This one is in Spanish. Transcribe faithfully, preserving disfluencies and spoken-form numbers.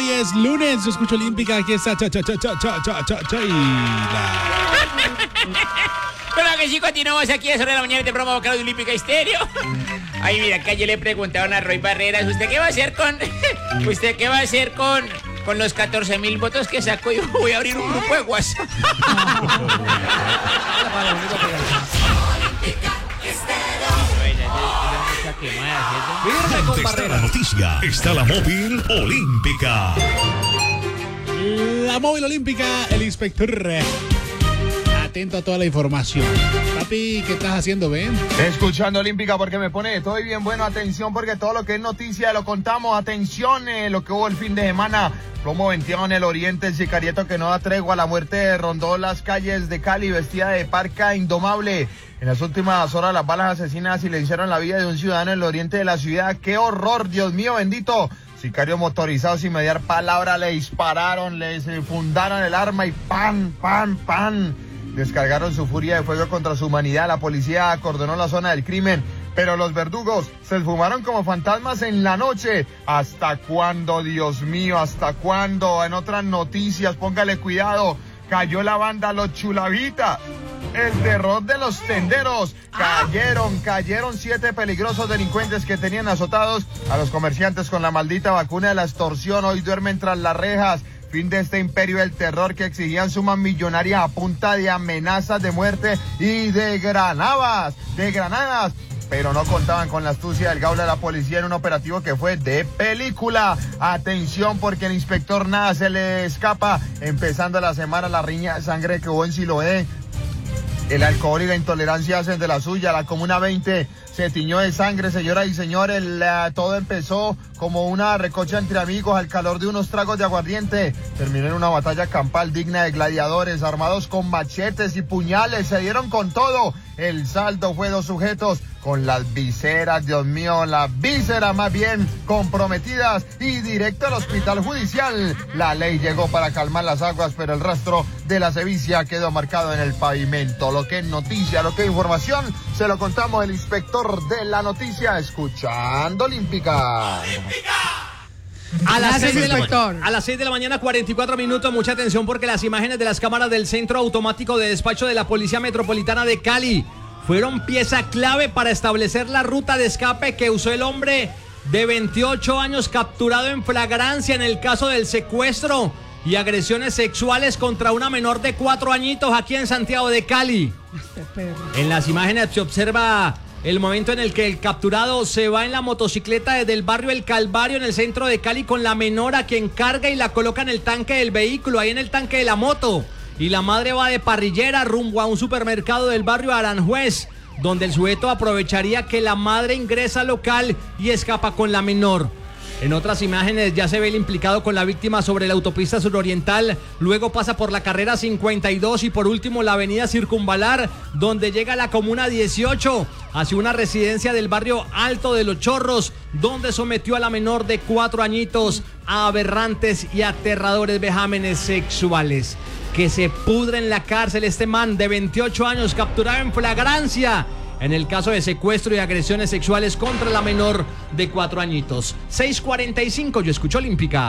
Hoy es lunes, yo escucho Olímpica, aquí está cha cha cha cha cha cha cha Chaila. Bueno, que sí, continuamos aquí a sobre la mañana de promo de Olímpica Estéreo. Ay, mira, acá yo le preguntaron a Roy Barreras, ¿usted qué va a hacer con... ¿Usted qué va a hacer con... con los catorce mil votos que sacó? Y voy a abrir un grupo de WhatsApp. Donde está la noticia, está la móvil olímpica. La móvil olímpica, el inspector. Atento a toda la información. Papi, ¿qué estás haciendo, Ben? Escuchando Olímpica porque me pone, estoy bien bueno, atención porque todo lo que es noticia lo contamos, atención, eh, lo que hubo el fin de semana. Plomo veintidós en el oriente, el sicariato que no da tregua, la muerte rondó las calles de Cali vestida de parca indomable. En las últimas horas las balas asesinas silenciaron la vida de un ciudadano en el oriente de la ciudad. ¡Qué horror, Dios mío bendito! Sicarios motorizados sin mediar palabra le dispararon, les fundaron el arma y ¡pam, pam, pam! Descargaron su furia de fuego contra su humanidad. La policía acordonó la zona del crimen, pero los verdugos se esfumaron como fantasmas en la noche. ¿Hasta cuándo, Dios mío? ¿Hasta cuándo? En otras noticias, póngale cuidado, cayó la banda Los Chulavitas. El terror de los tenderos. Cayeron, cayeron siete peligrosos delincuentes que tenían azotados a los comerciantes con la maldita vacuna de la extorsión. Hoy duermen tras las rejas. Fin de este imperio del terror que exigían sumas millonarias a punta de amenazas de muerte y de granadas, de granadas. Pero no contaban con la astucia del gaula de la policía en un operativo que fue de película. Atención porque el inspector nada se le escapa. Empezando la semana la riña de sangre que hubo en Siloé. El alcohol y la intolerancia hacen de la suya. La Comuna veinte se tiñó de sangre, señoras y señores. La, todo empezó como una recocha entre amigos al calor de unos tragos de aguardiente. Terminó en una batalla campal digna de gladiadores, armados con machetes y puñales. Se dieron con todo. El saldo fue dos sujetos con las viseras, Dios mío, las vísceras más bien comprometidas y directo al hospital judicial. La ley llegó para calmar las aguas, pero el rastro de la sevicia quedó marcado en el pavimento. Lo que es noticia, lo que es información, se lo contamos el inspector de la noticia, escuchando Olímpica. A las, seis de la, a las seis de la mañana, cuarenta y cuatro minutos, mucha atención porque las imágenes de las cámaras del Centro Automático de Despacho de la Policía Metropolitana de Cali fueron pieza clave para establecer la ruta de escape que usó el hombre de veintiocho años capturado en flagrancia en el caso del secuestro y agresiones sexuales contra una menor de cuatro añitos aquí en Santiago de Cali. En las imágenes se observa el momento en el que el capturado se va en la motocicleta desde el barrio El Calvario en el centro de Cali con la menor a quien carga y la coloca en el tanque del vehículo, ahí en el tanque de la moto. Y la madre va de parrillera rumbo a un supermercado del barrio Aranjuez, donde el sujeto aprovecharía que la madre ingresa al local y escapa con la menor. En otras imágenes ya se ve el implicado con la víctima sobre la autopista suroriental, luego pasa por la carrera cincuenta y dos y por último la avenida Circunvalar, donde llega a la comuna dieciocho, hacia una residencia del barrio Alto de los Chorros, donde sometió a la menor de cuatro añitos a aberrantes y aterradores vejámenes sexuales. Que se pudre en la cárcel este man de veintiocho años capturado en flagrancia en el caso de secuestro y agresiones sexuales contra la menor de cuatro añitos. seis cuarenta y cinco, yo escucho Olímpica.